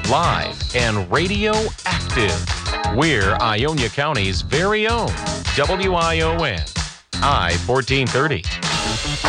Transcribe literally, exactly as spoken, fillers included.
live and radio active. We're Ionia County's very own W I O N I fourteen thirty.